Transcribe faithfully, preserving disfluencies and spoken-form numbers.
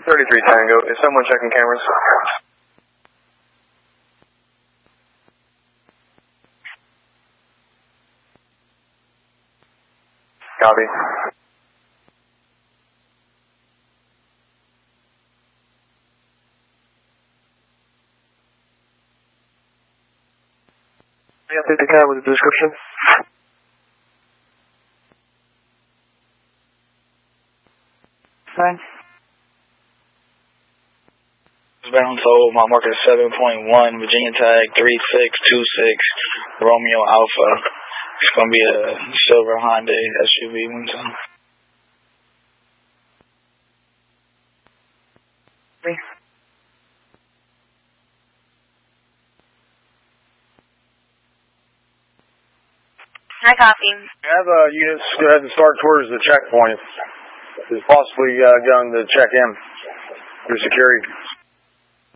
thirty-three Tango. Is someone checking cameras? Copy. May I update the cab with the description? Fine. Bound told my marker seven point one, Virginia tag three six two six, Romeo Alpha. It's going to be a silver Hyundai S U V one time. Me. Hi, copy. Have uh, units go ahead and start towards the checkpoint. It's possibly uh, going to check in through security.